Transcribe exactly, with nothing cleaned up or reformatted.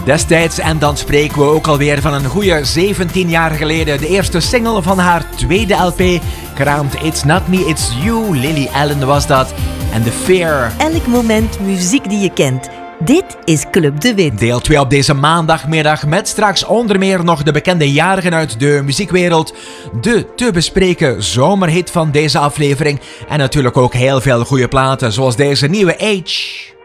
Destijds, en dan spreken we ook alweer van een goede zeventien jaar geleden, de eerste single van haar tweede L P, genaamd It's Not Me, It's You. Lily Allen was dat. En The Fear. Elk moment muziek die je kent. Dit is Club de Wit. Deel twee op deze maandagmiddag met straks onder meer nog de bekende jarigen uit de muziekwereld. De te bespreken zomerhit van deze aflevering. En natuurlijk ook heel veel goede platen zoals deze nieuwe Age.